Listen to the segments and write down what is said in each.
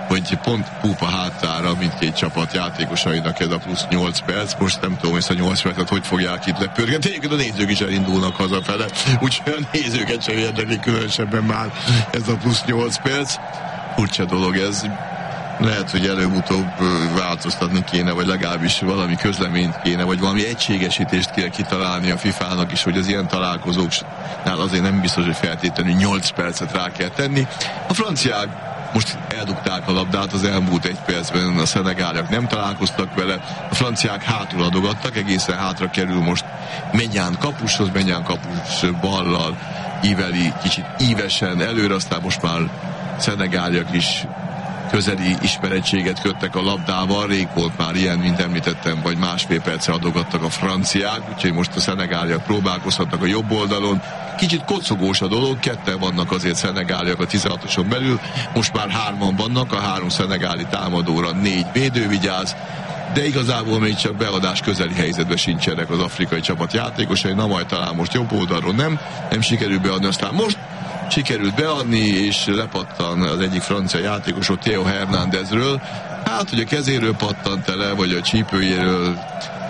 hogy pont Pupa hátára mindkét csapat játékosainak ez a plusz 8 perc. Most nem tudom, hogy ezt a 8 percet hogy fogják itt lepörgetni. Egyébként a nézők is elindulnak hazafele, úgyhogy a nézőket sem érdekli különösebben már ez a plusz 8 perc. Furcsa dolog ez. Lehet, hogy előbb-utóbb változtatni kéne, vagy legalábbis valami közleményt kéne, vagy valami egységesítést kéne kitalálni a FIFA-nak is, hogy az ilyen találkozóknál azért nem biztos, hogy feltétlenül 8 percet rá kell tenni. A franciák most eldugták a labdát az elmúlt 1 percben, a szenegáliak nem találkoztak vele, a franciák hátul adogattak, egészen hátra kerül most Maignan kapushoz, Maignan kapus ballal íveli kicsit ívesen előre, aztán most már szenegáliak is közeli ismerettséget köttek a labdával, rég volt már ilyen, mint említettem, vagy másfél perce adogattak a franciák, úgyhogy most a szenegáliak próbálkozhatnak a jobb oldalon. Kicsit kocogós a dolog, ketten vannak azért szenegáliak a 16-oson belül, most már 3-an vannak, a 3 szenegáli támadóra 4 védő vigyáz, de igazából még csak beadás közeli helyzetben sincsenek az afrikai csapat játékosai, na majd talán most jobb oldalról nem sikerül beadni, aztán most sikerült beadni, és lepattan az egyik francia játékosot, Theo Hernándezről. Hát, hogy a kezéről pattant le, vagy a csípőjéről,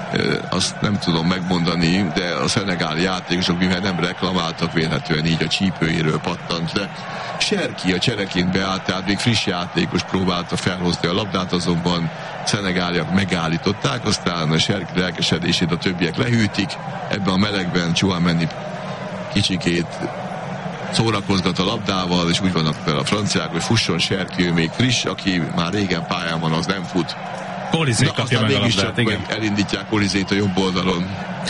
azt nem tudom megmondani, de a szenegáli játékosok, mivel nem reklamáltak, vélhetően így a csípőjéről pattant le. Serki a csereként beállt, tehát még friss játékos próbálta felhozni a labdát, azonban szenegáliak megállították, aztán a Serki lelkesedését a többiek lehűtik. Ebben a melegben Tchouaméni kicsikét szórakozgat a labdával, és úgy vannak fel a franciák, hogy fusson Serki, ő még friss, aki már régen pályán van, az nem fut. Olizé kapja meg a labdát, igen. Elindítják Olizét a jobb oldalon.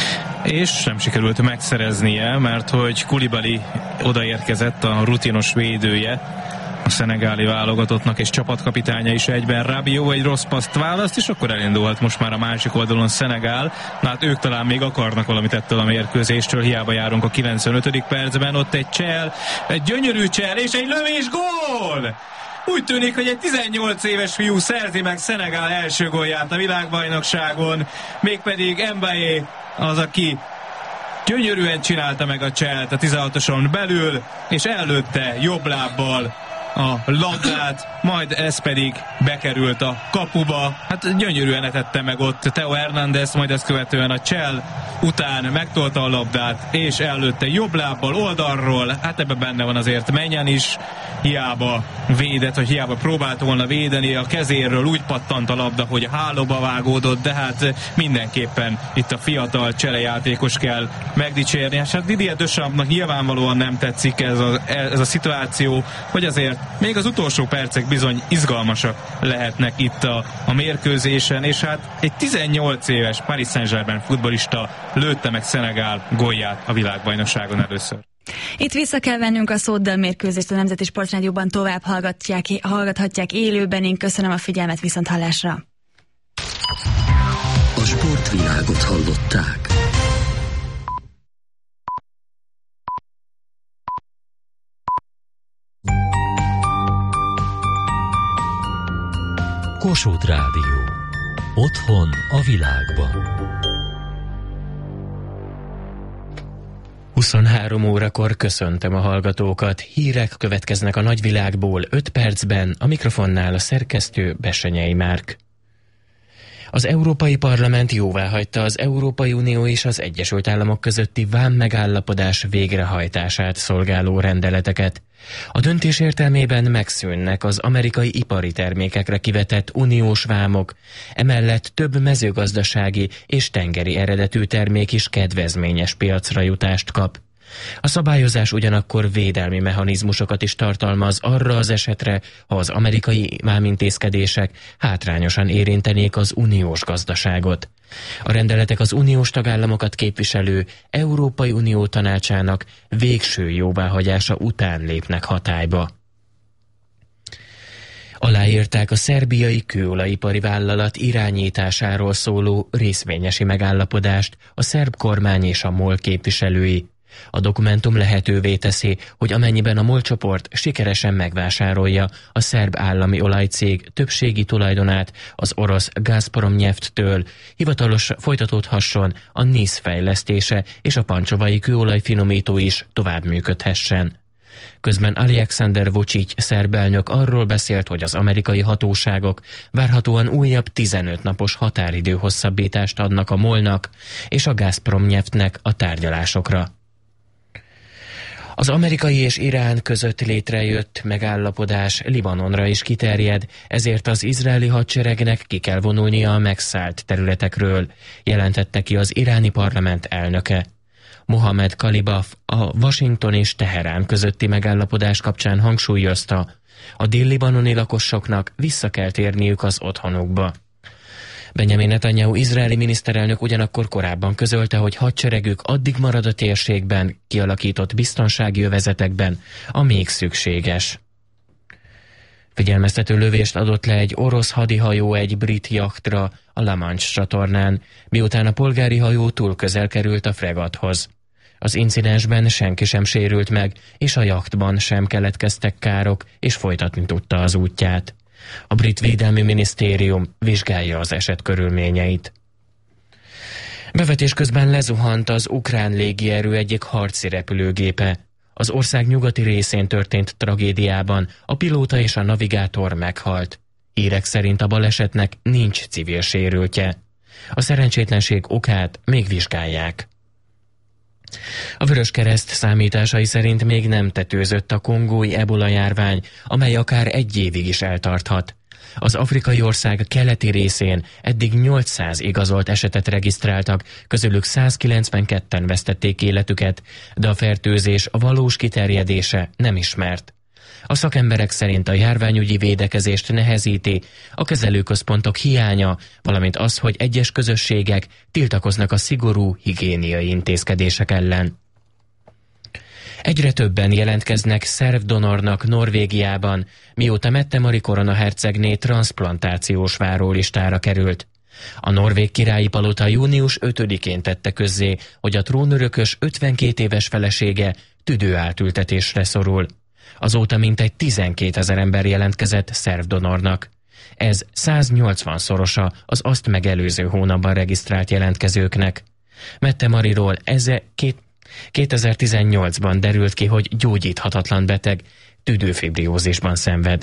És nem sikerült megszereznie, mert hogy Koulibaly odaérkezett, a rutinos védője a szenegáli válogatottnak, és csapatkapitánya is egyben. Rabiot egy rossz paszt választ, és akkor elindulhat most már a másik oldalon Szenegál. Na hát ők talán még akarnak valamit ettől a mérkőzéstől, hiába járunk a 95. percben, ott egy csel, egy gyönyörű csel, és egy lövés, gól! Úgy tűnik, hogy egy 18 éves fiú szerzi meg Szenegál első gólját a világbajnokságon, mégpedig Mbaye az, aki gyönyörűen csinálta meg a cselt a 16-oson belül, és előtte jobb lábbal a labdát, majd ez pedig bekerült a kapuba. Hát gyönyörűen etette meg ott Theo Hernández, majd ezt követően a csel után megtolta a labdát, és előtte jobb lábbal oldalról, hát ebben benne van azért Maignan is, hiába védett, vagy hiába próbált volna védeni, a kezéről úgy pattant a labda, hogy a hálóba vágódott, de hát mindenképpen itt a fiatal cselejátékos kell megdicsérni. Hát Didier Deschampsnak nyilvánvalóan nem tetszik ez a szituáció, hogy azért még az utolsó percek bizony izgalmasak lehetnek itt a mérkőzésen, és hát egy 18 éves Paris Saint-Germain futballista lőtte meg Szenegál gólját a világbajnokságon először. Itt vissza kell vennünk a szót, de a mérkőzést a Nemzeti Sportrádióban tovább hallgathatják élőben. Én köszönöm a figyelmet, viszonthallásra. A sportvilágot hallották. Kossuth Rádió. Otthon a világban. 23 órakor köszöntöm a hallgatókat. Hírek következnek a nagyvilágból 5 percben, a mikrofonnál a szerkesztő Bessenyei Márk. Az Európai Parlament jóváhagyta az Európai Unió és az Egyesült Államok közötti vámmegállapodás végrehajtását szolgáló rendeleteket. A döntés értelmében megszűnnek az amerikai ipari termékekre kivetett uniós vámok, emellett több mezőgazdasági és tengeri eredetű termék is kedvezményes piacra jutást kap. A szabályozás ugyanakkor védelmi mechanizmusokat is tartalmaz arra az esetre, ha az amerikai vámintézkedések hátrányosan érintenék az uniós gazdaságot. A rendeletek az uniós tagállamokat képviselő Európai Unió Tanácsának végső jóváhagyása után lépnek hatályba. Aláírták a szerbiai kőolajipari vállalat irányításáról szóló részvényesi megállapodást a szerb kormány és a MOL képviselői. A dokumentum lehetővé teszi, hogy amennyiben a MOL csoport sikeresen megvásárolja a szerb állami olajcég többségi tulajdonát az orosz Gazpromneft-től, hivatalos folytatódhasson a NIS fejlesztése és a pancsovai kőolajfinomító is tovább működhessen. Közben Alexander Vučić szerb elnök arról beszélt, hogy az amerikai hatóságok várhatóan újabb 15 napos határidő hosszabbítást adnak a MOL-nak és a Gazprom Nyeftnek a tárgyalásokra. Az amerikai és Irán között létrejött megállapodás Libanonra is kiterjed, ezért az izraeli hadseregnek ki kell vonulnia a megszállt területekről, jelentette ki az iráni parlament elnöke. Mohamed Kalibaf a Washington és Teherán közötti megállapodás kapcsán hangsúlyozta, a dél-libanoni lakosoknak vissza kell térniük az otthonukba. Benjamin Netanyahu izraeli miniszterelnök ugyanakkor korábban közölte, hogy hadseregük addig marad a térségben kialakított biztonsági övezetekben, amíg szükséges. Figyelmeztető lövést adott le egy orosz hadihajó egy brit jachtra a La Manche csatornán, miután a polgári hajó túl közel került a fregathoz. Az incidensben senki sem sérült meg, és a jachtban sem keletkeztek károk, és folytatni tudta az útját. A brit védelmi minisztérium vizsgálja az eset körülményeit. Bevetés közben lezuhant az ukrán légierő egyik harci repülőgépe. Az ország nyugati részén történt tragédiában a pilóta és a navigátor meghalt. Hírek szerint a balesetnek nincs civil sérültje. A szerencsétlenség okát még vizsgálják. A Vöröskereszt számításai szerint még nem tetőzött a kongói ebola járvány, amely akár 1 évig is eltarthat. Az afrikai ország keleti részén eddig 800 igazolt esetet regisztráltak, közülük 192-en vesztették életüket, de a fertőzés valós kiterjedése nem ismert. A szakemberek szerint a járványügyi védekezést nehezíti a kezelőközpontok hiánya, valamint az, hogy egyes közösségek tiltakoznak a szigorú higiéniai intézkedések ellen. Egyre többen jelentkeznek szervdonornak Norvégiában, mióta Mette-Marit koronahercegné transzplantációs várólistára került. A norvég királyi palota június 5-én tette közzé, hogy a trónörökös 52 éves felesége tüdőátültetésre szorul. Azóta mintegy 12 000 ember jelentkezett szervdonornak. Ez 180-szorosa az azt megelőző hónapban regisztrált jelentkezőknek. Mette-Maritról 2018-ban derült ki, hogy gyógyíthatatlan beteg, tüdőfibriózisban szenved.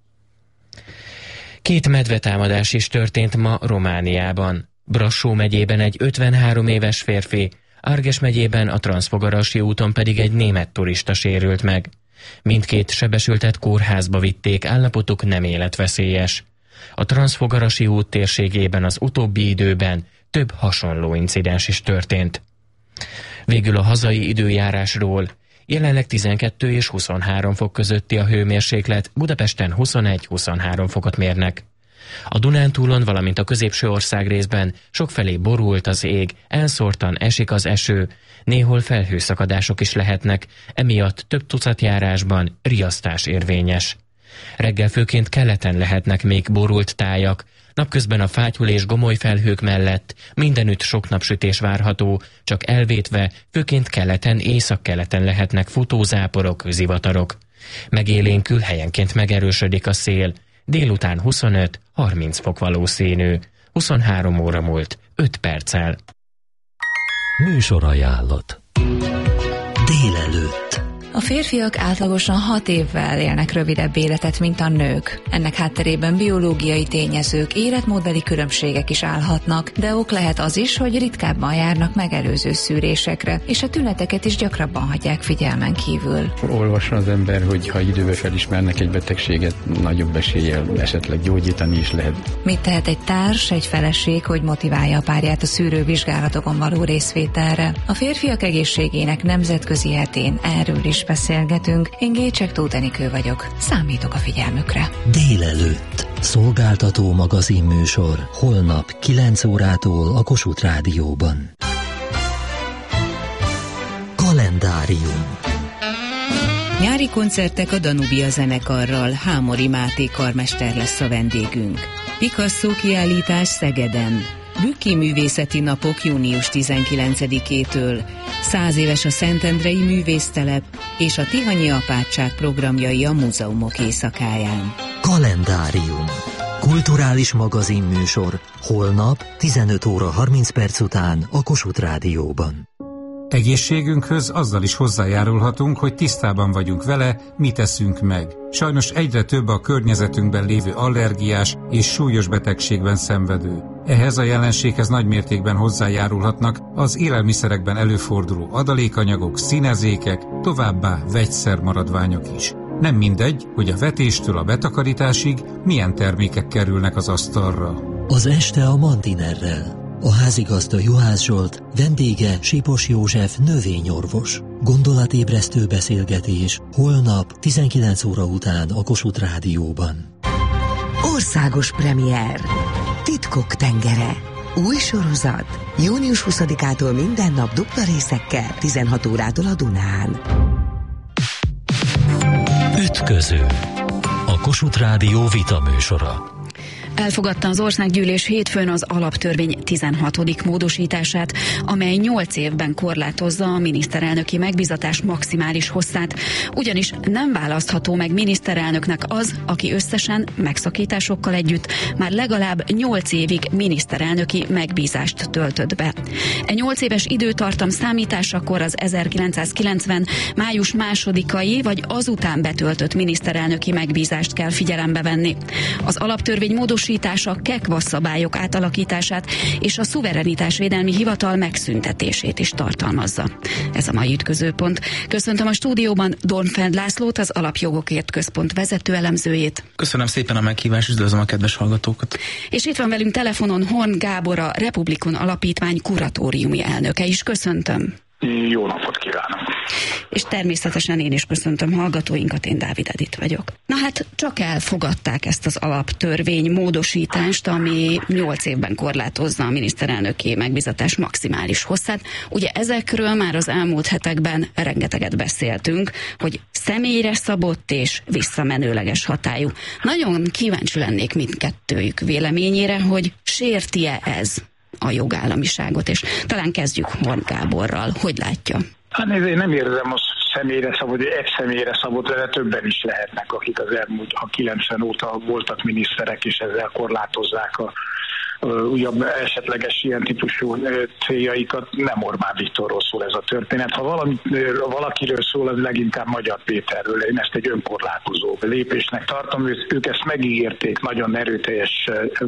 2 medvetámadás is történt ma Romániában. Brassó megyében egy 53 éves férfi, Arges megyében a Transzfogarasi úton pedig egy német turista sérült meg. Mindkét sebesültet kórházba vitték, állapotuk nem életveszélyes. A Transzfogarasi út térségében az utóbbi időben több hasonló incidens is történt. Végül a hazai időjárásról. Jelenleg 12 és 23 fok közötti a hőmérséklet, Budapesten 21-23 fokot mérnek. A Dunántúlon, valamint a középső országrészben sokfelé borult az ég, elszórtan esik az eső, néhol felhőszakadások is lehetnek, emiatt több tucat járásban riasztás érvényes. Reggel főként keleten lehetnek még borult tájak, napközben a fátyul és gomoly felhők mellett mindenütt sok napsütés várható, csak elvétve főként keleten, északkeleten lehetnek futózáporok, zivatarok. Megélénkül, helyenként megerősödik a szél, délután 25-30 fok valószínű, 23 óra múlt 5 perccel. Műsorajánlat. Délelőtt. A férfiak átlagosan 6 évvel élnek rövidebb életet, mint a nők. Ennek hátterében biológiai tényezők, életmódbeli különbségek is állhatnak, de ok lehet az is, hogy ritkábban járnak megelőző szűrésekre, és a tüneteket is gyakrabban hagyják figyelmen kívül. Olvassa az ember, hogy ha időben felismernek egy betegséget, nagyobb eséllyel esetleg gyógyítani is lehet. Mit tehet egy társ, egy feleség, hogy motiválja a párját a szűrővizsgálatokon való részvételre? A férfiak egészségének nemzetközi hetén erről is beszélgetünk. Én Gécsek Tóth Enikő vagyok. Számítok a figyelmükre. Délelőtt. Szolgáltató magazinműsor. Holnap 9 órától a Kossuth Rádióban. Kalendárium. Nyári koncertek a Danubia zenekarral, Hámori Máté karmester lesz a vendégünk. Picasso kiállítás Szegeden. Bükki művészeti napok június 19-től, 100 éves a Szentendrei művésztelep és a Tihanyi apátság programjai a múzeumok éjszakáján. Kalendárium. Kulturális magazinműsor. Holnap 15 óra 30 perc után a Kossuth Rádióban. Egészségünkhöz azzal is hozzájárulhatunk, hogy tisztában vagyunk vele, mit teszünk meg. Sajnos egyre több a környezetünkben lévő allergiás és súlyos betegségben szenvedő. Ehhez a jelenséghez nagymértékben hozzájárulhatnak az élelmiszerekben előforduló adalékanyagok, színezékek, továbbá vegyszermaradványok is. Nem mindegy, hogy a vetéstől a betakarításig milyen termékek kerülnek az asztalra. Az este a Mantinerrel. A házigazda Juhász Zsolt, vendége Sipos József növényorvos. Gondolatébresztő beszélgetés holnap 19 óra után a Kossuth Rádióban. Országos premier. Titkok tengere. Új sorozat. Június 20-ától minden nap dupla részekkel, 16 órától a Dunán. Ütköző. A Kossuth Rádió vitaműsora. Elfogadta az országgyűlés hétfőn az alaptörvény 16. módosítását, amely 8 évben korlátozza a miniszterelnöki megbízatás maximális hosszát, ugyanis nem választható meg miniszterelnöknek az, aki összesen megszakításokkal együtt már legalább 8 évig miniszterelnöki megbízást töltött be. E 8 éves időtartam számításakor az 1990. május 2-ai vagy azután betöltött miniszterelnöki megbízást kell figyelembe venni. Az alaptörvény módosítása KEKVA szabályok átalakítását és a szuverenitásvédelmi hivatal megszüntetését is tartalmazza. Ez a mai ütközőpont. Köszöntöm a stúdióban Dornfeld Lászlót, az Alapjogokért Központ vezető elemzőjét. Köszönöm szépen a meghívást, üdvözlöm a kedves hallgatókat. És itt van velünk telefonon Horn Gábor, a Republikon Alapítvány kuratóriumi elnöke is. Köszöntöm. Jó napot kívánok! És természetesen én is köszöntöm hallgatóinkat, én Dávid Edith vagyok. Na hát csak elfogadták ezt az alaptörvény módosítást, ami 8 évben korlátozza a miniszterelnöki megbízatás maximális hosszát. Ugye ezekről már az elmúlt hetekben rengeteget beszéltünk, hogy személyre szabott és visszamenőleges hatályú. Nagyon kíváncsi lennék mindkettőjük véleményére, hogy sérti-e ez a jogállamiságot, és talán kezdjük Horn Gáborral. Hogy látja? Hát én nem érzem azt személyre szabott, hogy egy személyre szabott, de többen is lehetnek, akik az elmúlt 90 óta voltak miniszterek, és ezzel korlátozzák a újabb esetleges ilyen típusú céljaikat. Nem Orbán Viktorról szól ez a történet. Ha valakiről szól, az leginkább Magyar Péterről. Én ezt egy önkorlátozó lépésnek tartom. Ők ezt megígérték, nagyon erőteljes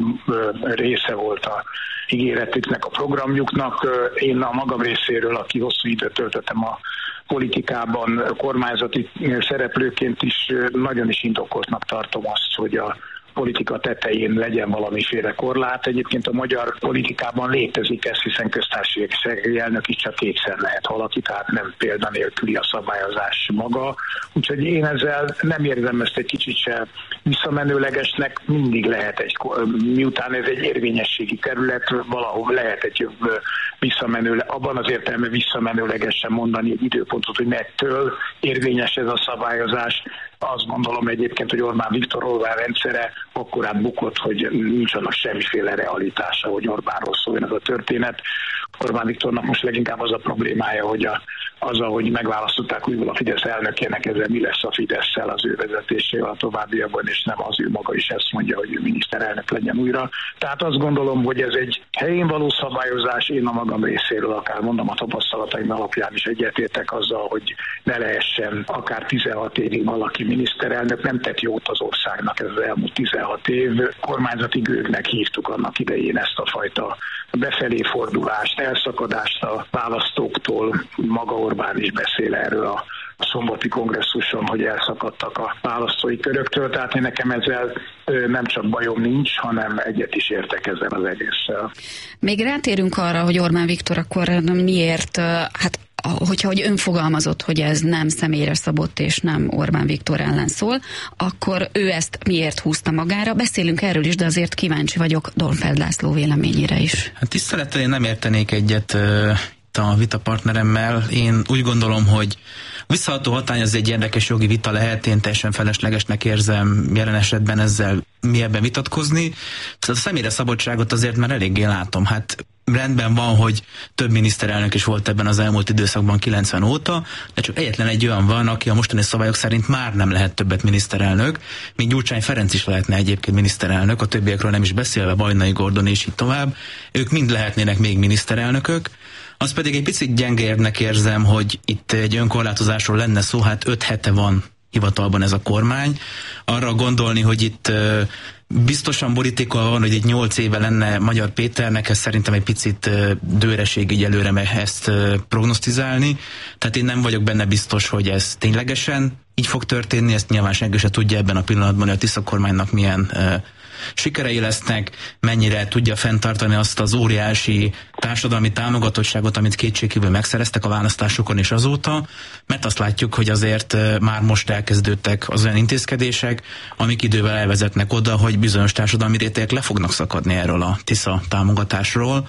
része volt a ígéretüknek, a programjuknak. Én a magam részéről, aki hosszú időt töltöttem a politikában, kormányzati szereplőként is nagyon is indokoltnak tartom azt, hogy a politika tetején legyen valamiféle korlát. Egyébként a magyar politikában létezik ez, hiszen köztársasági elnök is csak kétszer lehet valaki, tehát nem példanélküli a szabályozás maga. Úgyhogy én ezzel nem érzem ezt egy kicsit se visszamenőlegesnek, mindig lehet miután ez egy érvényességi terület, valahol lehet egy abban az értelemben visszamenőlegesen mondani egy időpontot, hogy mettől érvényes ez a szabályozás. Azt gondolom egyébként, hogy Orbán Viktor rendszere akkorát bukott, hogy nincs annak semmiféle realitása, hogy Orbánról szóljon ez a történet. Orbán Viktornak most leginkább az a problémája, hogy azzal, hogy megválasztották újból a Fidesz elnökének, ezzel mi lesz a Fidesszel, az ő vezetésével a továbbiakban, és nem az ő maga is ezt mondja, hogy ő miniszterelnök legyen újra. Tehát azt gondolom, hogy ez egy helyén való szabályozás. Én a magam részéről, akár mondom a tapasztalataim alapján is egyetértek azzal, hogy ne lehessen akár 16 évig valaki miniszterelnök. Nem tett jót az országnak ez az elmúlt 16 év. Kormányzati gőgnek hívtuk annak idején ezt a fajta befelé fordulást, elszakadást a választóktól. Maga Orbán is beszél erről a szombati kongresszuson, hogy elszakadtak a választói köröktől, tehát nekem ezzel nem csak bajom nincs, hanem egyet is értek ezzel az egésszel. Még rátérünk arra, hogy Orbán Viktor akkor miért, hogy önfogalmazott, hogy ez nem személyre szabott és nem Orbán Viktor ellen szól, akkor ő ezt miért húzta magára? Beszélünk erről is, de azért kíváncsi vagyok Dornfeld László véleményére is. Hát tisztelettel én nem értenék egyet a vitapartneremmel. Én úgy gondolom, hogy visszaható hatály az egy érdekes jogi vita lehet, én teljesen feleslegesnek érzem jelen esetben ezzel mélyebben vitatkozni. A személyre szabadságot azért már eléggé látom. Hát rendben van, hogy több miniszterelnök is volt ebben az elmúlt időszakban 90 óta, de csak egyetlen egy olyan van, aki a mostani szabályok szerint már nem lehet többet miniszterelnök, még Gyurcsány Ferenc is lehetne egyébként miniszterelnök, a többiekről nem is beszélve, Vajnai Gordon és így tovább. Ők mind lehetnének még miniszterelnökök. Az pedig egy picit gyengébbnek érzem, hogy itt egy önkorlátozásról lenne szó, hát 5 hete van hivatalban ez a kormány. Arra gondolni, hogy itt biztosan borítékkal van, hogy egy 8 éve lenne Magyar Péternek, ez szerintem egy picit dőreség így előre ezt prognosztizálni. Tehát én nem vagyok benne biztos, hogy ez ténylegesen így fog történni, ezt nyilván senki se tudja ebben a pillanatban, hogy a Tisza kormánynak milyen sikerei lesznek, mennyire tudja fenntartani azt az óriási társadalmi támogatottságot, amit kétségkívül megszereztek a választásokon és azóta, mert azt látjuk, hogy azért már most elkezdődtek az olyan intézkedések, amik idővel elvezetnek oda, hogy bizonyos társadalmi rétegek le fognak szakadni erről a Tisza támogatásról.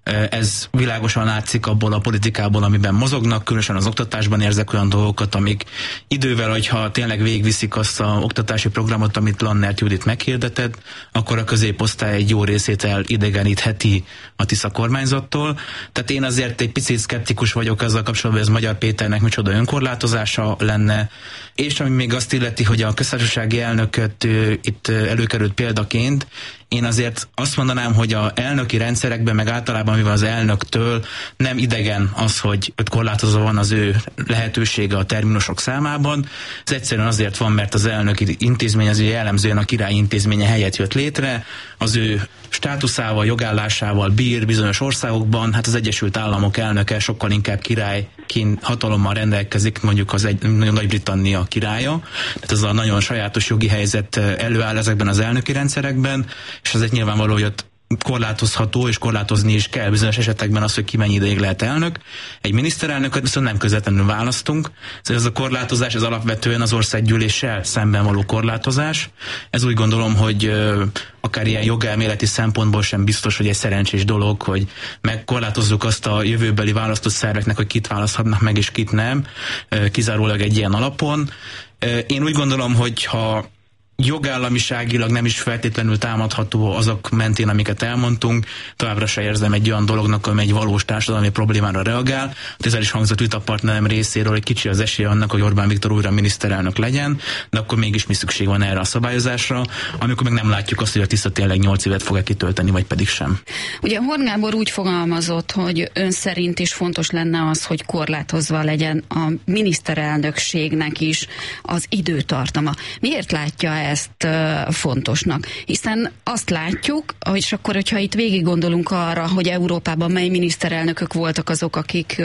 Ez világosan látszik abból a politikából, amiben mozognak, különösen az oktatásban érzek olyan dolgokat, amik idővel, hogyha tényleg végviszik azt az oktatási programot, amit Lannert Judit meghirdetett, akkor a középosztály egy jó részét elidegenítheti a Tisza kormányzattól. Tehát én azért egy picit szkeptikus vagyok azzal kapcsolatban, hogy ez Magyar Péternek micsoda önkorlátozása lenne, és ami még azt illeti, hogy a köztársasági elnököt itt előkerült példaként, én azért azt mondanám, hogy a elnöki rendszerekben, meg általában mivel az elnöktől nem idegen az, hogy korlátozva van az ő lehetősége a terminusok számában. Ez egyszerűen azért van, mert az elnöki intézmény az jellemzően a király intézménye helyett jött létre, az ő státuszával, jogállásával bír bizonyos országokban, hát az Egyesült Államok elnöke sokkal inkább királyként hatalommal rendelkezik, mondjuk az Nagy-Britannia királya. Tehát ez a nagyon sajátos jogi helyzet előáll ezekben az elnöki rendszerekben, és ezért nyilvánvaló, hogy ott korlátozható, és korlátozni is kell bizonyos esetekben az, hogy ki mennyi ideig lehet elnök. Egy miniszterelnököt viszont nem közvetlenül választunk. Ez a korlátozás, ez alapvetően az országgyűléssel szemben való korlátozás. Ez úgy gondolom, hogy akár ilyen jogelméleti szempontból sem biztos, hogy egy szerencsés dolog, hogy megkorlátozzuk azt a jövőbeli választott szerveknek, hogy kit választhatnak meg, és kit nem, kizárólag egy ilyen alapon. Én úgy gondolom, hogy ha jogállamiságilag nem is feltétlenül támadható azok mentén, amiket elmondtunk, továbbra se érzem egy olyan dolognak, amely egy valós társadalmi problémára reagál. Ezzel is hangzott vitapartnerem részéről, hogy kicsi az esélye annak, hogy Orbán Viktor újra miniszterelnök legyen, de akkor mégis mi szükség van erre a szabályozásra, amikor meg nem látjuk azt, hogy a Tisza tényleg 8 évet fog-e kitölteni, vagy pedig sem. Ugye Horn Gábor úgy fogalmazott, hogy ön szerint is fontos lenne az, hogy korlátozva legyen a miniszterelnökségnek is az időtartama. Miért látja ezt fontosnak? Hiszen azt látjuk, és akkor, hogyha itt végig gondolunk arra, hogy Európában mely miniszterelnökök voltak azok, akik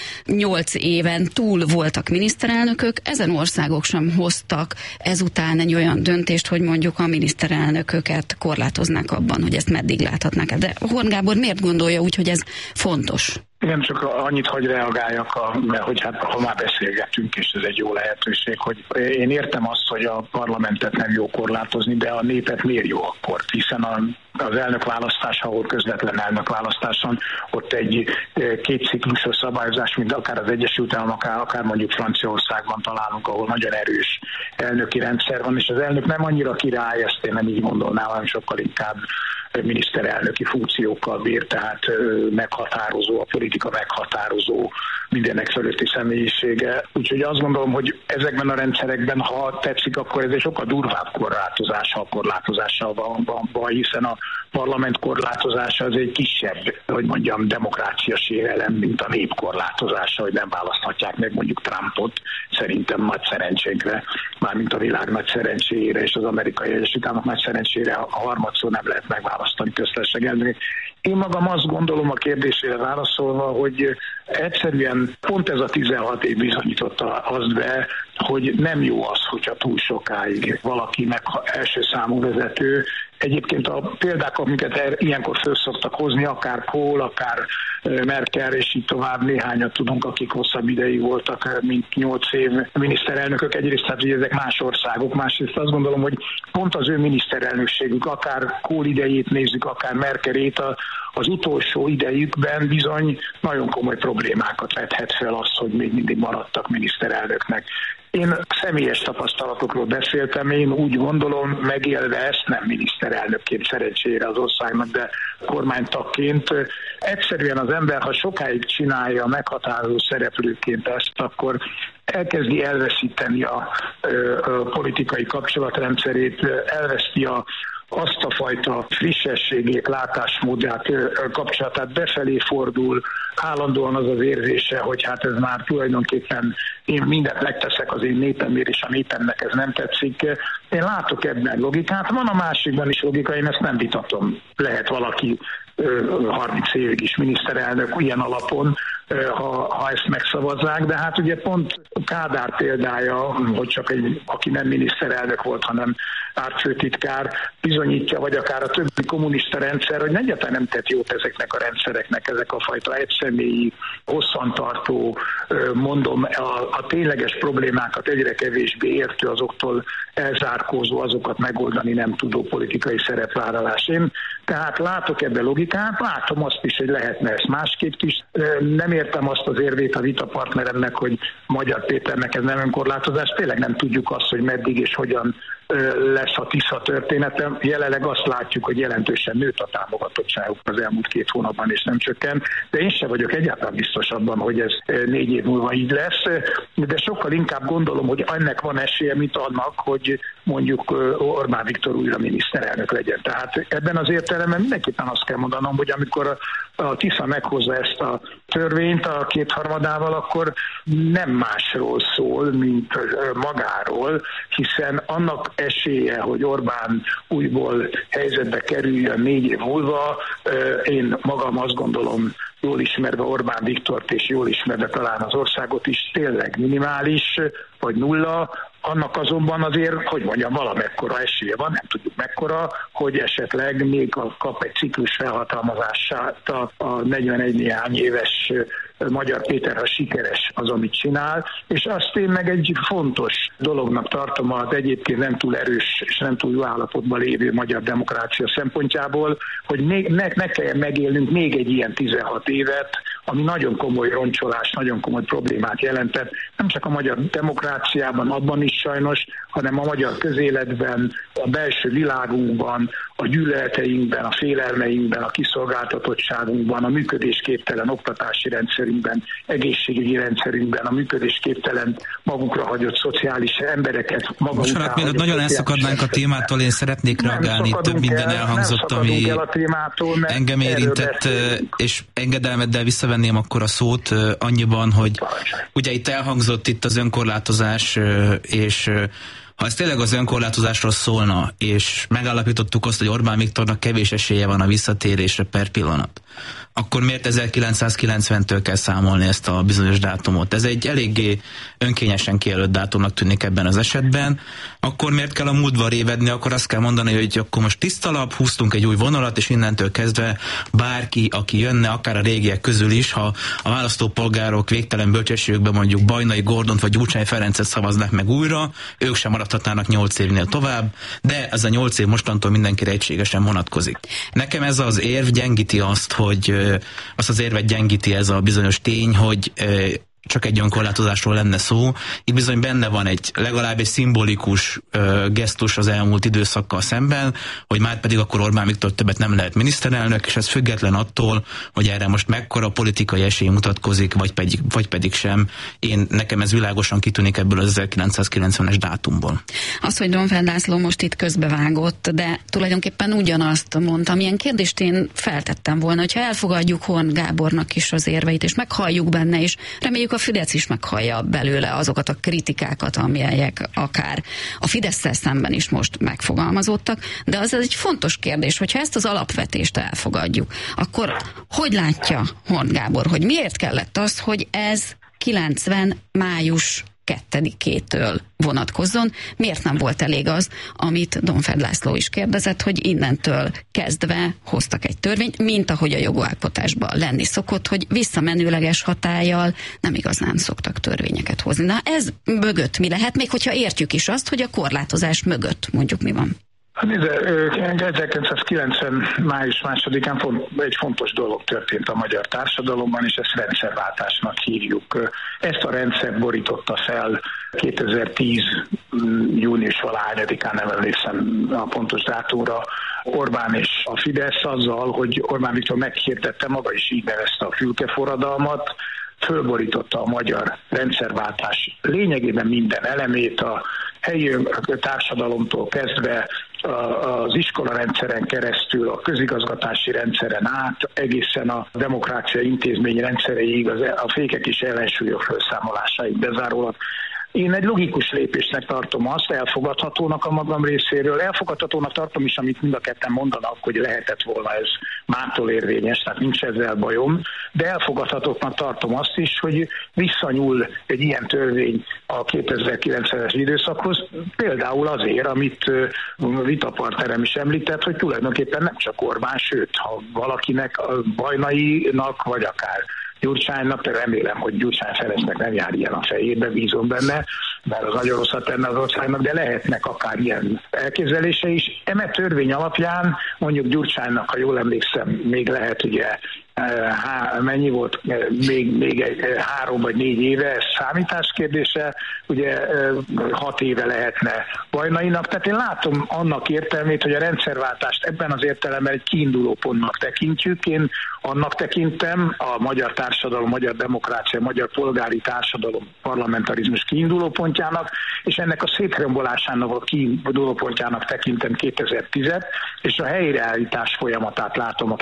8 éven túl voltak miniszterelnökök, ezen országok sem hoztak ezután egy olyan döntést, hogy mondjuk a miniszterelnököket korlátoznák abban, hogy ezt meddig láthatnák. De Horn Gábor miért gondolja úgy, hogy ez fontos? Nem csak annyit, hogy reagáljak, mert hogy hát, ha már beszélgetünk, és ez egy jó lehetőség, hogy én értem azt, hogy a parlamentet nem jó korlátozni, de a népet miért jó akkor? Hiszen az elnökválasztás, ahol közvetlen elnökválasztáson, ott egy kétciklusos szabályozás, mint akár az Egyesült Államok, akár mondjuk Franciaországban találunk, ahol nagyon erős elnöki rendszer van, és az elnök nem annyira király, ezt én nem így gondolnám, hanem sokkal inkább miniszterelnöki funkciókkal bír, tehát meghatározó, a politika meghatározó, mindenek fölötti személyisége. Úgyhogy azt gondolom, hogy ezekben a rendszerekben, ha tetszik, akkor ez egy sokkal durvább korlátozással van, hiszen a parlament korlátozása az egy kisebb, hogy mondjam, demokrácia sérelem, mint a nép korlátozása, hogy nem választhatják meg mondjuk Trumpot, szerintem nagy szerencsénkre, mármint a világ nagy szerencsére és az Amerikai Egyesült Államok nagy szerencsére a harmadszor nem lehet megválasztani köztársasági elnököt. Én magam azt gondolom a kérdésére válaszolva, hogy egyszerűen pont ez a 16 év bizonyította azt be, hogy nem jó az, hogyha túl sokáig valaki meg első számú vezető. Egyébként a példák, amiket ilyenkor föl szoktak hozni, akár Kohl, akár Merkel, és így tovább néhányat tudunk, akik hosszabb ideig voltak, mint 8 év miniszterelnökök. Egyrészt hát, hogy ezek más országok, másrészt azt gondolom, hogy pont az ő miniszterelnökségük, akár Kohl idejét nézzük, akár Merkelét, az utolsó idejükben bizony nagyon komoly problémákat vethet fel az, hogy még mindig maradtak miniszterelnöknek. Én személyes tapasztalatokról beszéltem, én úgy gondolom, megélve ezt nem miniszterelnökként szerencsére az országnak, de kormánytagként. Egyszerűen az ember, ha sokáig csinálja meghatározó szereplőként ezt, akkor elkezdi elveszíteni a politikai kapcsolatrendszerét, elveszti azt a fajta frissességét, látásmódját, kapcsolatát, befelé fordul, állandóan az az érzése, hogy hát ez már tulajdonképpen én mindent megteszek az én népemért, és a népemnek ez nem tetszik. Én látok ebben logikát, van a másikban is logika, én ezt nem vitatom. Lehet valaki 30 évig is miniszterelnök ilyen alapon, ha ezt megszavazzák, de hát ugye pont Kádár példája, hogy csak aki nem miniszterelnök volt, hanem pártfőtitkár, bizonyítja, vagy akár a többi kommunista rendszer, hogy egyáltalán nem tett jót ezeknek a rendszereknek, ezek a fajta egyszemélyi, hosszantartó, mondom, a tényleges problémákat egyre kevésbé értő, azoktól elzárkózó, azokat megoldani nem tudó politikai szerepvállalás. Én tehát látok ebbe logikát, látom azt is, hogy lehetne ezt másképp is. Nem értem azt az érvét a vitapartneremnek, hogy Magyar Péternek ez nem önkorlátozás. Tényleg nem tudjuk azt, hogy meddig és hogyan lesz a Tisza története. Jelenleg azt látjuk, hogy jelentősen nőtt a támogatottságuk az elmúlt 2 hónapban, és nem csökkent, de én sem vagyok egyáltalán biztos abban, hogy ez 4 év múlva így lesz, de sokkal inkább gondolom, hogy ennek van esélye, mint annak, hogy mondjuk Orbán Viktor újra miniszterelnök legyen. Tehát ebben az értelemben mindenképpen azt kell mondanom, hogy amikor a Tisza meghozza ezt a törvényt a 2/3-ával, akkor nem másról szól, mint magáról, hiszen annak esélye, hogy Orbán újból helyzetbe kerüljön 4 év múlva, én magam azt gondolom, jól ismerve Orbán Viktort és jól ismerve talán az országot is, tényleg minimális, vagy nulla. Annak azonban azért, hogy mondjam, valamekkora esélye van, nem tudjuk mekkora, hogy esetleg még kap egy ciklus felhatalmazását a 41 néhány éves Magyar Péter, ha sikeres az, amit csinál, és azt én meg egy fontos dolognak tartom az egyébként nem túl erős és nem túl jó állapotban lévő magyar demokrácia szempontjából, hogy ne kelljen megélnünk még egy ilyen 16 évet, ami nagyon komoly roncsolás, nagyon komoly problémát jelentett, nem csak a magyar demokráciában, abban is sajnos, hanem a magyar közéletben, a belső világunkban, a gyűlöleteinkben, a félelmeinkben, a kiszolgáltatottságunkban, a működésképtelen oktatási rendszerünkben, egészségügyi rendszerünkben, a működésképtelen magukra hagyott szociális embereket maga után hagyott. Mielőtt nagyon elszakadnánk a témától, én szeretnék reagálni, több minden elhangzott, ami engem érintett, és engedelmeddel visszavenném akkor a szót annyiban, hogy ugye itt elhangzott itt az önkorlátozás, és ha ez tényleg az önkorlátozásról szólna, és megállapítottuk azt, hogy Orbán Viktornak kevés esélye van a visszatérésre per pillanat, akkor miért 1990-től kell számolni ezt a bizonyos dátumot? Ez egy eléggé önkényesen kijelölt dátumnak tűnik ebben az esetben. Akkor miért kell a múltba révedni? Akkor azt kell mondani, hogy akkor most tiszta lap, húztunk egy új vonalat, és innentől kezdve bárki, aki jönne, akár a régiek közül is, ha a választópolgárok végtelen bölcsességükben mondjuk Bajnai Gordont vagy Gyurcsány Ferencet szavaznak meg újra, ők sem maradhatnának 8 évnél tovább, de ez a 8 év mostantól mindenkire egységesen vonatkozik. Nekem ez az érv gyengíti azt, hogy azt az érvet gyengíti ez a bizonyos tény, hogy csak egy önkorlátozásról lenne szó. Itt bizony benne van legalább egy szimbolikus gesztus az elmúlt időszakkal szemben, hogy már pedig akkor Orbán Viktor többet nem lehet miniszterelnök, és ez független attól, hogy erre most mekkora politikai esély mutatkozik, vagy pedig sem. Nekem ez világosan kitűnik ebből az 1990-es dátumból. Az, hogy Donfeld László most itt közbevágott, de tulajdonképpen ugyanazt mondtam, milyen kérdést én feltettem volna, hogyha elfogadjuk Horn Gábornak is az érveit, és meghalljuk benne, és reméljük a Fidesz is meghallja belőle azokat a kritikákat, amelyek akár a Fidesszel szemben is most megfogalmazódtak, de az egy fontos kérdés, hogyha ezt az alapvetést elfogadjuk, akkor hogy látja Horn Gábor, hogy miért kellett az, hogy ez 90. május 2-től vonatkozzon. Miért nem volt elég az, amit Donfeld László is kérdezett, hogy innentől kezdve hoztak egy törvényt, mint ahogy a jogalkotásban lenni szokott, hogy visszamenőleges hatállyal nem igazán szoktak törvényeket hozni. Na ez mögött mi lehet, még hogyha értjük is azt, hogy a korlátozás mögött mondjuk mi van? 1990. május 2-án egy fontos dolog történt a magyar társadalomban, és ezt rendszerváltásnak hívjuk. Ezt a rendszert borította fel 2010. június valahányadikán, nem emlékszem a pontos dátumra, Orbán és a Fidesz azzal, hogy Orbán Viktor meghirdette, maga is így nevezte a fülkeforradalmat, fölborította a magyar rendszerváltás lényegében minden elemét, a helyi társadalomtól kezdve az iskolarendszeren keresztül, a közigazgatási rendszeren át, egészen a demokrácia intézmény rendszereig, a fékek és ellensúlyok felszámolásáig bezárólag. Én egy logikus lépésnek tartom azt, elfogadhatónak a magam részéről. Elfogadhatónak tartom is, amit mind a ketten mondanak, hogy lehetett volna ez mától érvényes, tehát nincs ezzel bajom, de elfogadhatóknak tartom azt is, hogy visszanyúl egy ilyen törvény a 2090-es időszakhoz, például azért, amit vitapartnerem is említett, hogy tulajdonképpen nem csak Orbán, sőt, ha valakinek, a Vajnainak, vagy akár Gyurcsánynak, de remélem, hogy Gyurcsány Ferencnek nem jár ilyen a fejébe, bízom benne, mert az nagyon rosszat tenne az országnak, de lehetnek akár ilyen elképzelése is. Eme törvény alapján mondjuk Gyurcsánynak, ha jól emlékszem, még lehet ugye mennyi volt, még 3 vagy 4 éve, ez számítás kérdése, ugye 6 éve lehetne Vajnainak. Tehát én látom annak értelmét, hogy a rendszerváltást ebben az értelemben egy kiinduló pontnak tekintjük. Én annak tekintem a magyar társadalom, magyar demokrácia, magyar polgári társadalom parlamentarizmus kiinduló pontjának, és ennek a szétrombolásának a kiinduló pontjának tekintem 2010-et, és a helyreállítás folyamatát látom a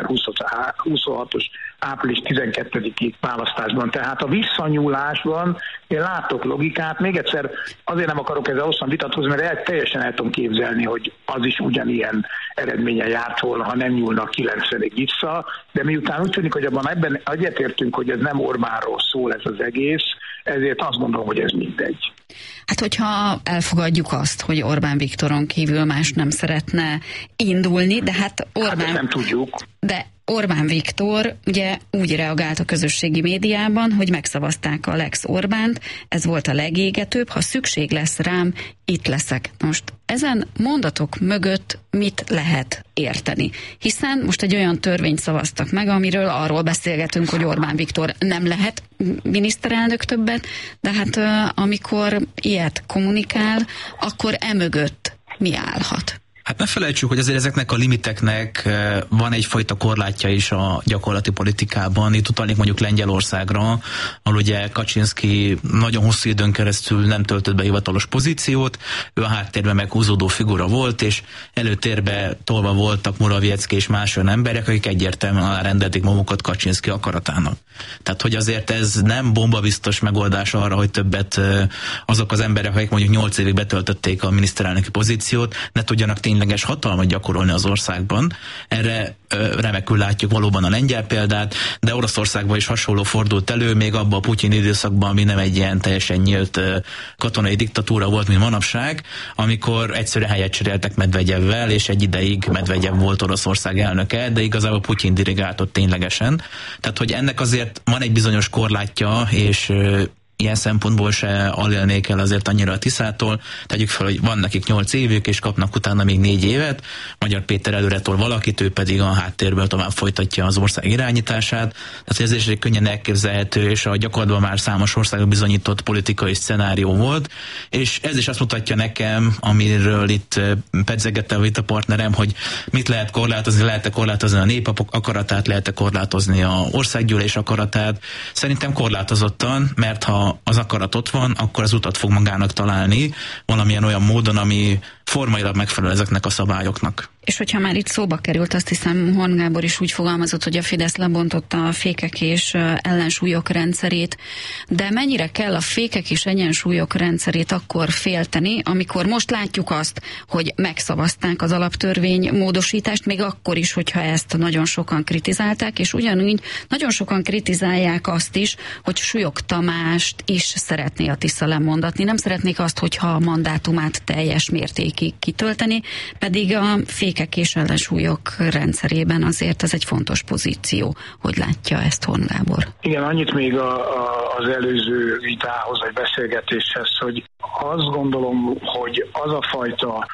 2026-os április 12-i választásban. Tehát a visszanyúlásban én látok logikát. Még egyszer azért nem akarok ezzel hosszan vitatkozni, mert teljesen el tudom képzelni, hogy az is ugyanilyen eredménye járt volna, ha nem nyúlnak 90-ig vissza, de miután úgy tűnik, hogy ebben egyetértünk, hogy ez nem Orbánról szól ez az egész, ezért azt gondolom, hogy ez mindegy. Hát, hogyha elfogadjuk azt, hogy Orbán Viktoron kívül más nem szeretne indulni, de hát Orbán... Hát nem tudjuk. De Orbán Viktor ugye úgy reagált a közösségi médiában, hogy megszavazták a Lex Orbánt, ez volt a legégetőbb, ha szükség lesz rám, itt leszek. Most ezen mondatok mögött mit lehet érteni? Hiszen most egy olyan törvényt szavaztak meg, amiről arról beszélgetünk, hogy Orbán Viktor nem lehet miniszterelnök többet, de hát amikor ilyet kommunikál, akkor emögött mi állhat? Hát ne felejtsük, hogy azért ezeknek a limiteknek van egyfajta korlátja is a gyakorlati politikában. Itt utalnék mondjuk Lengyelországra, ahol ugye Kaczynszki nagyon hosszú időn keresztül nem töltött be hivatalos pozíciót, ő a háttérben meghúzódó figura volt, és előtérbe tolva voltak Morawiecki és más olyan emberek, akik egyértelműen alárendelték magukat Kaczynszki akaratának. Tehát, hogy azért ez nem bombabiztos megoldás arra, hogy többet azok az emberek, akik mondjuk 8 évig betöltötték a miniszterelnöki pozíciót, ne tudjanak tényleges hatalmat gyakorolni az országban. Erre remekül látjuk valóban a lengyel példát, de Oroszországban is hasonló fordult elő, még abban a Putyin időszakban, ami nem egy ilyen teljesen nyílt katonai diktatúra volt, mint manapság, amikor egyszerűen helyet cseréltek Medvegyevvel, és egy ideig Medvegyev volt Oroszország elnöke, de igazából Putyin dirigáltott ténylegesen. Tehát, hogy ennek azért van egy bizonyos korlátja, és ilyen szempontból se alélnék el azért annyira a Tiszától. Tegyük fel, hogy van nekik 8 évük, és kapnak utána még 4 évet. Magyar Péter előretol valakit, ő pedig a háttérből tovább folytatja az ország irányítását. Tehát ez is egy könnyen elképzelhető, és a gyakorlatban már számos országban bizonyított politikai szcenárió volt. És ez is azt mutatja nekem, amiről itt pedzegette a vitapartnerem, hogy mit lehet korlátozni, lehet-e korlátozni a nép akaratát, lehet-e korlátozni a országgyűlés akaratát. Szerintem korlátozottan, mert ha az akarat ott van, akkor az utat fog magának találni valamilyen olyan módon, ami formailag megfelel ezeknek a szabályoknak. És hogyha már itt szóba került, azt hiszem Horn Gábor is úgy fogalmazott, hogy a Fidesz lebontotta a fékek és ellensúlyok rendszerét, de mennyire kell a fékek és ellensúlyok rendszerét akkor félteni, amikor most látjuk azt, hogy megszavazták az alaptörvény módosítást, még akkor is, hogyha ezt nagyon sokan kritizálták, és ugyanúgy nagyon sokan kritizálják azt is, hogy Súlyog Tamást is szeretné a Tisza lemondatni. Nem szeretnék azt, hogyha a mandátumát teljes mértékig kitölteni, pedig a fékek és ellensúlyok rendszerében azért ez egy fontos pozíció. Hogy látja ezt Horn Gábor? Igen, annyit még az előző vitához, vagy beszélgetéshez, hogy azt gondolom, hogy az a fajta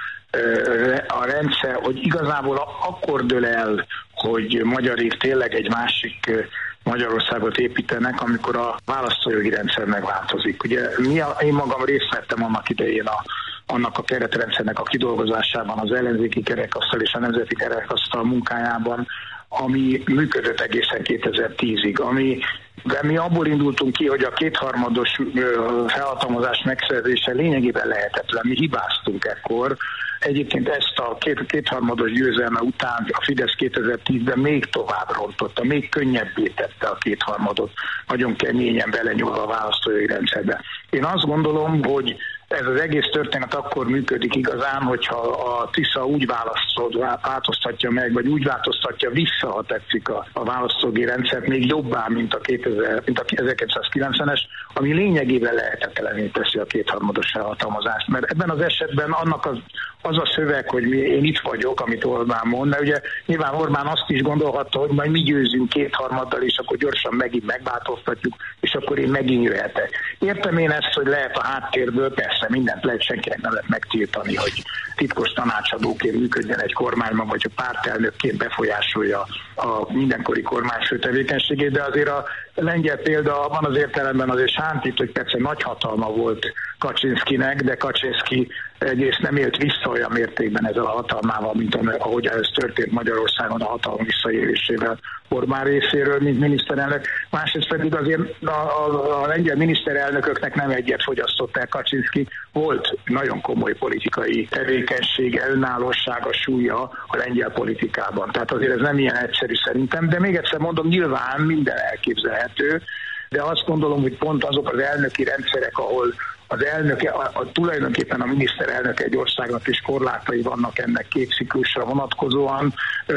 a rendszer, hogy igazából akkor dől el, hogy magyarék tényleg egy másik Magyarországot építenek, amikor a választójogi rendszer megváltozik. Ugye én magam részt vettem annak idején annak a keretrendszernek a kidolgozásában, az ellenzéki kerekasztal és a nemzeti kerekasztal munkájában, ami működött egészen 2010-ig, de mi abból indultunk ki, hogy a kétharmados felhatalmazás megszerzése lényegében lehetetlen. Mi hibáztunk ekkor. Egyébként ezt a kétharmados győzelme után a Fidesz 2010-ben még tovább rontotta, még könnyebbé tette a kétharmadot, nagyon keményen belenyúlva a választójogi rendszerbe. Én azt gondolom, hogy ez az egész történet akkor működik igazán, hogyha a Tisza úgy változtatja meg, vagy úgy változtatja vissza, ha tetszik a választójogi rendszert még jobbá, mint a 1990-es, ami lényegében lehetetlenné teszi a kétharmados felhatalmazást. Mert ebben az esetben annak az a szöveg, hogy én itt vagyok, amit Orbán mond, mert ugye nyilván Orbán azt is gondolhatta, hogy majd mi győzünk kétharmaddal, és akkor gyorsan megint megváltoztatjuk, és akkor én megint jöhetek. Értem én ezt, hogy lehet a háttérből, persze mindent lehet, senkinek nem lehet megtiltani, hogy titkos tanácsadóként működjen egy kormányban, vagy a pártelnökként befolyásolja a mindenkori kormányfő tevékenységét, de azért a lengyel példa van az értelemben azért sántít, hogy persze nagy hatalma volt Kaczynszkinek, de Kaczynszki egyrészt nem élt vissza olyan mértékben ezzel a hatalmával, mint ahogy ez történt Magyarországon a hatalom visszaélésével Orbán részéről, mint miniszterelnök. Másrészt pedig azért a lengyel miniszterelnököknek nem egyet fogyasztott el Kaczynszki. Volt nagyon komoly politikai tevékenysége, önállósága, súlya a lengyel politikában. Tehát azért ez nem ilyen egyszerű szerintem, de még egyszer mondom, nyilván minden elképzelhető, de azt gondolom, hogy pont azok az elnöki rendszerek, ahol az elnöke, tulajdonképpen a miniszterelnök egy országnak is korlátai vannak ennek két ciklusra vonatkozóan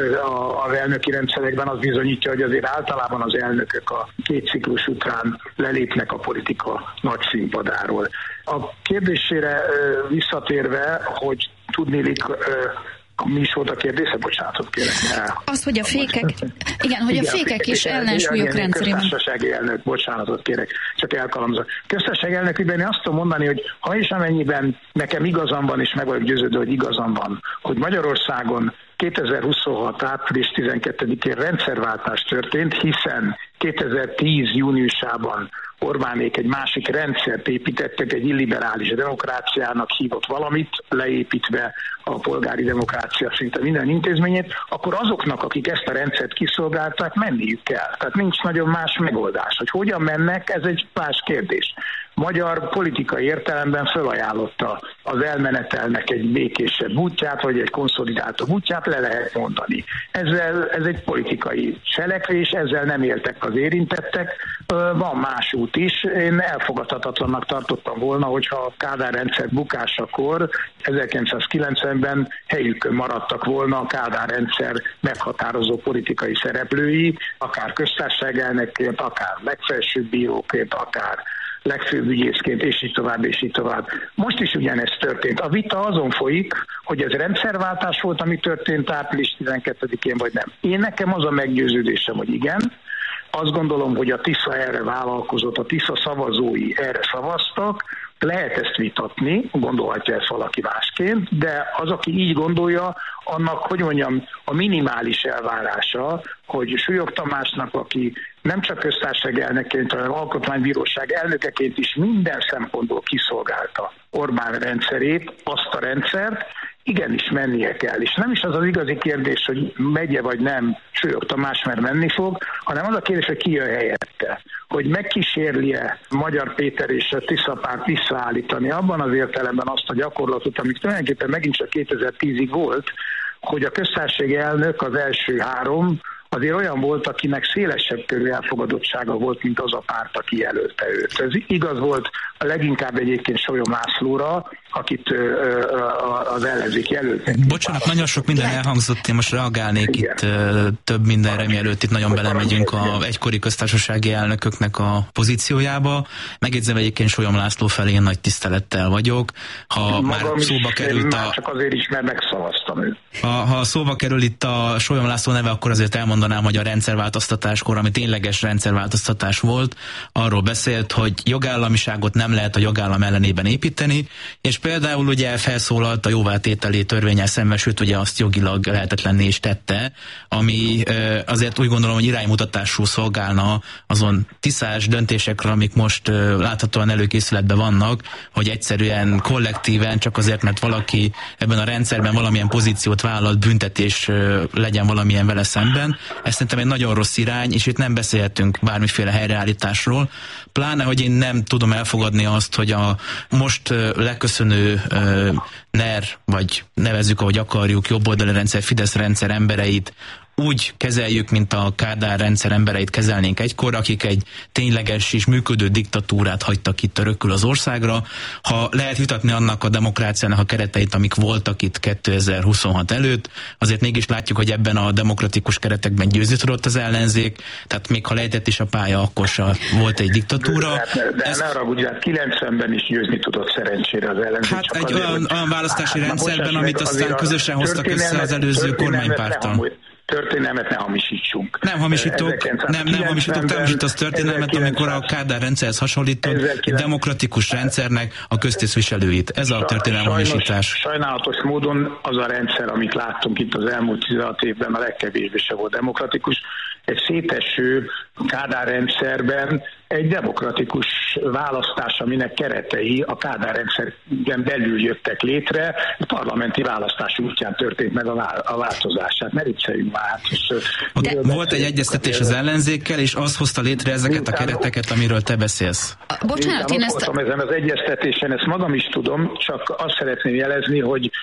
az elnöki rendszerekben, az bizonyítja, hogy azért általában az elnökök a két ciklus után lelépnek a politika nagy színpadáról. A kérdésére visszatérve, hogy tudnélik, mi is volt a kérdése? Bocsánatot kérek. Az, hogy a fékek, hogy a fékek és ellensúlyok rendszerében. Köztársasági elnök, bocsánatot kérek, csak elkalamzok. Köztársasági elnökügyben én azt tudom mondani, hogy ha is amennyiben nekem igazam van, és meg vagyok győződve, hogy igazam van, hogy Magyarországon 2026. április 12-én rendszerváltás történt, hiszen 2010. júniusában Orbánék egy másik rendszert építettek, egy illiberális demokráciának hívott valamit, leépítve a polgári demokrácia szinte minden intézményét, akkor azoknak, akik ezt a rendszert kiszolgálták, menniük kell. Tehát nincs nagyon más megoldás. Hogy hogyan mennek, ez egy más kérdés. Magyar politikai értelemben felajánlotta az elmenetelnek egy békésebb útját, vagy egy konszolidáltabb útját, le lehet mondani. Ez egy politikai cselekvés, ezzel nem éltek az érintettek, van más út is. Én elfogadhatatlannak tartottam volna, hogyha a Kádár rendszer bukásakor 1990-ben helyükön maradtak volna a Kádár rendszer meghatározó politikai szereplői, akár köztársaságelnökként, akár legfelsőbb bíróként, akár legfőbb ügyészként, és így tovább, és így tovább. Most is ugyanezt történt. A vita azon folyik, hogy ez rendszerváltás volt, ami történt április 12-én, vagy nem. Én nekem az a meggyőződésem, hogy igen. Azt gondolom, hogy a Tisza erre vállalkozott, a Tisza szavazói erre szavaztak, lehet ezt vitatni, gondolhatja ezt valaki másként, de az, aki így gondolja, annak, hogy mondjam, a minimális elvárása, hogy Súlyog Tamásnak, aki nem csak köztársasági elnökként, hanem alkotmánybíróság elnökeként is minden szempontból kiszolgálta Orbán rendszerét, azt a rendszert, igenis mennie kell. És nem is az az igazi kérdés, hogy megye vagy nem Súlyog Tamás, mert menni fog, hanem az a kérdés, hogy ki jön helyette. Hogy megkísérli-e Magyar Péter és a Tisza párt visszaállítani abban az értelemben azt a gyakorlatot, amit tulajdonképpen megint csak 2010-ig volt, hogy a köztársasági elnök az első három azért olyan volt, akinek szélesebb körű elfogadottsága volt, mint az a párt, aki jelölte őt. Ez igaz volt a leginkább egyébként Solyom Lászlóra, akit az ellenzék jelöltek. Bocsánat, nagyon sok minden elhangzott, én most reagálnék itt több mindenre, mielőtt itt nagyon belemegyünk a egykori köztársasági elnököknek a pozíciójába. Megjegyzem, egyébként Solyom László felé én nagy tisztelettel vagyok. Ha magam már szóba került csak azért is, mert megszavaztam. hoztam őt. Ha szóba kerül itt a Sólyom László neve, akkor azért elmondanám, hogy a rendszerváltoztatáskor, ami tényleges rendszerváltoztatás volt, arról beszélt, hogy jogállamiságot nem lehet a jogállam ellenében építeni, és például ugye felszólalt a jóvátételi törvénnyel szemben, sőt ugye azt jogilag lehetetlenné is tette, ami azért úgy gondolom, hogy iránymutatású szolgálna azon tiszás döntésekre, amik most láthatóan előkészületben vannak, hogy egyszerűen kollektíven, csak azért, mert valaki ebben a rendszerben valamilyen pozíciót vállalt, büntetés legyen valamilyen vele szemben. Ez szerintem egy nagyon rossz irány, és itt nem beszélhetünk bármiféle helyreállításról. Pláne, hogy én nem tudom elfogadni azt, hogy a most leköszönő NER, vagy nevezzük, ahogy akarjuk, jobboldali rendszer, Fidesz rendszer embereit úgy kezeljük, mint a Kádár rendszer embereit kezelnénk egykor, akik egy tényleges és működő diktatúrát hagytak itt örökül az országra. Ha lehet vitatni annak a demokráciának a kereteit, amik voltak itt 2026 előtt, azért mégis látjuk, hogy ebben a demokratikus keretekben győzni tudott az ellenzék, tehát még ha lejtett is a pálya, akkor sem volt egy diktatúra. De ne haragudj, 90-ben is győzni tudott szerencsére az ellenzék. Hát egy olyan választási rendszerben, amit aztán közösen hoztak össze az előző kormánypárttal. Történelmet ne hamisítsunk. Nem hamisítok, nem hamisítasz történelmet, amikor a Kádár rendszerhez hasonlított egy demokratikus rendszernek a köztisztviselőit. Ez a történelem hamisítás. Sajnálatos módon az a rendszer, amit láttunk itt az elmúlt 16 évben, a legkevésbé se volt demokratikus. Egy széteső Kádár rendszerben egy demokratikus választás, aminek keretei a Kádár rendszerben belül jöttek létre, a parlamenti választás útján történt meg a változását. Ne vicceljünk már. Volt egy egyeztetés az ellenzékkel, és az hozta létre ezeket a kereteket, amiről te beszélsz. Bocsánat, én ezt... ezen az egyeztetésen, ezt magam is tudom, csak azt szeretném jelezni, hogy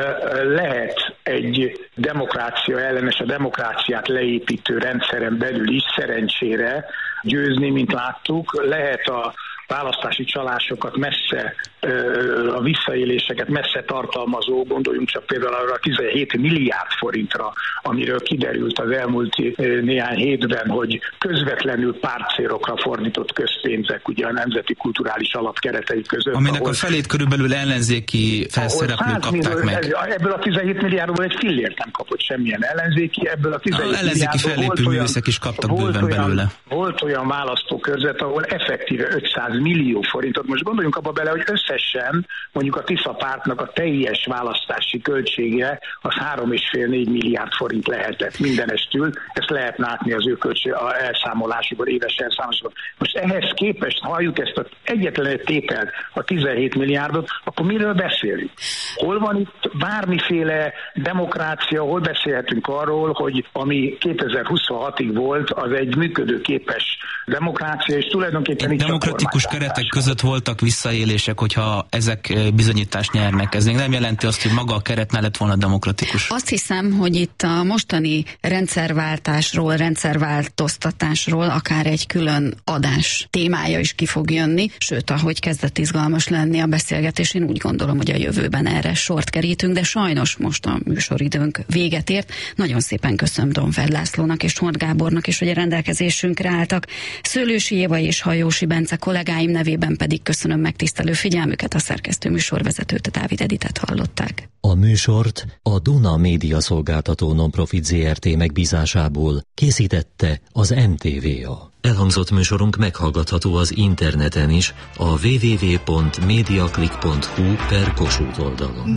lehet egy demokrácia ellenes, a demokráciát leépítő rendszeren belül is szerencsére győzni, mint láttuk. Lehet a választási csalásokat messze, a visszaéléseket messze tartalmazó, gondoljunk csak például arra a 17 milliárd forintra, amiről kiderült az elmúlt néhány hétben, hogy közvetlenül pártcélokra fordított közpénzek, ugye a Nemzeti Kulturális Alap keretei között. Aminek a felét körülbelül ellenzéki felszereplők kapták meg. Ebből a 17 milliárdból egy fillért nem kapott semmilyen ellenzéki, ebből a 17 ellenzéki fellépő művészek is kaptak bőven belőle. Volt olyan választókörzet, ahol effektíve 500 millió forintot. Most gondoljunk abba bele, hogy összesen mondjuk a Tisza pártnak a teljes választási költsége az 3,5-4 milliárd forint lehetett mindenestül. Ezt lehet látni az ő elszámolásukban, éves elszámolásukban. Most ehhez képest halljuk ezt az egyetlen egy tételt, a 17 milliárdot, akkor miről beszélünk? Hol van itt bármiféle demokrácia, hol beszélhetünk arról, hogy ami 2026-ig volt, az egy működőképes demokrácia, és tulajdonképpen itt demokratikus keretek között voltak visszaélések, hogyha ezek bizonyítást nyernek. Ez még nem jelenti azt, hogy maga a keret ne lett volna demokratikus. Azt hiszem, hogy itt a mostani rendszerváltásról, rendszerváltoztatásról akár egy külön adás témája is ki fog jönni, sőt, ahogy kezdett izgalmas lenni a beszélgetés, én úgy gondolom, hogy a jövőben erre sort kerítünk, de sajnos most a műsoridőnk véget ért. Nagyon szépen köszönöm Donfeld Lászlónak és Horn Gábornak is, hogy a rendelkezésünkre álltak. Szőlősi Éva és Hajósi Bence kollégáim nevében pedig köszönöm megtisztelő figyelmüket, a szerkesztő műsorvezetőt, a Dávid Editet hallották. A műsort a Duna Média Szolgáltató Nonprofit Zrt. Megbízásából készítette az MTVA. Elhangzott műsorunk meghallgatható az interneten is, a www.mediaclick.hu/Kossuth oldalon.